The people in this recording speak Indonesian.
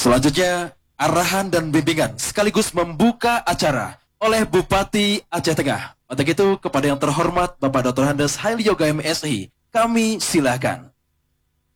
Selanjutnya, arahan dan bimbingan sekaligus membuka acara oleh Bupati Aceh Tengah. Untuk itu, kepada yang terhormat Bapak Dr. Handes Haili Yoga MSI, kami silakan.